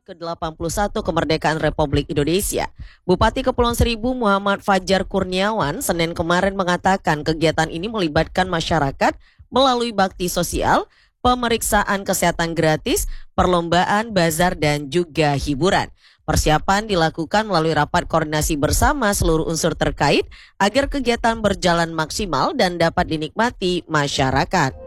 ke-81 kemerdekaan Republik Indonesia. Bupati Kepulauan Seribu Muhammad Fajar Kurniawan Senin kemarin mengatakan kegiatan ini melibatkan masyarakat melalui bakti sosial, pemeriksaan kesehatan gratis, perlombaan, bazar, dan juga hiburan. Persiapan dilakukan melalui rapat koordinasi bersama seluruh unsur terkait agar kegiatan berjalan maksimal dan dapat dinikmati masyarakat.